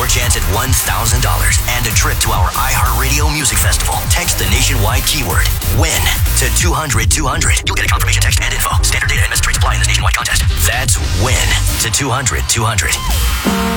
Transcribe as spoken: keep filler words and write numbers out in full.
your chance at one thousand dollars and a trip to our iHeartRadio Music Festival. Text the nationwide keyword WIN to two hundred two hundred. You'll get a confirmation text and info. Standard data and message rates apply in this nationwide contest. That's WIN to two hundred two hundred.